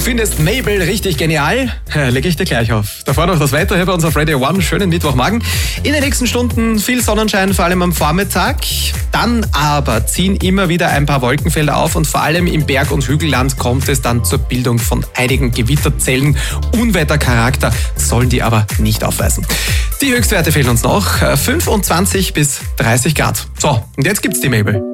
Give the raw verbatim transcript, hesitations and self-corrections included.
findest Mabel richtig genial? Leg ich dir gleich auf. Davor noch das Wetter hier bei uns auf Radio One. Schönen Mittwochmorgen. In den nächsten Stunden viel Sonnenschein, vor allem am Vormittag. Dann aber ziehen immer wieder ein paar Wolkenfelder auf und vor allem im Berg- und Hügelland kommt es dann zur Bildung von einigen Gewitterzellen. Unwettercharakter sollen die aber nicht aufweisen. Die Höchstwerte fehlen uns noch. fünfundzwanzig bis dreißig Grad. So, und jetzt gibt's die Mabel.